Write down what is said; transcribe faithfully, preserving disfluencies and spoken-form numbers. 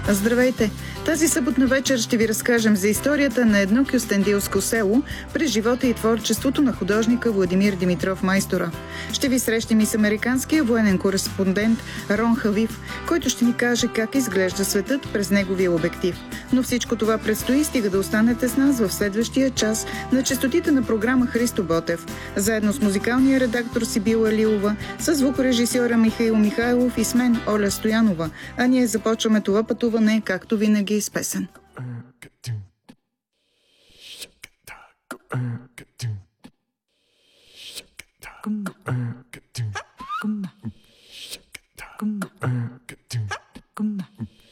Здравейте! Тази съботна вечер ще ви разкажем за историята на едно кюстендилско село през живота и творчеството на художника Владимир Димитров Майстора. Ще ви срещнем и с американския военен кореспондент Рон Халиф, който ще ни каже как изглежда светът през неговия обектив. Но всичко това предстои, стига да останете с нас в следващия час на честотите на програма Христо Ботев, заедно с музикалния редактор Сибила Лилова, с звукорежисьора Михаил Михайлов и с мен Оля Стоянова. А ние започваме това пътуване, както винаги, с песен.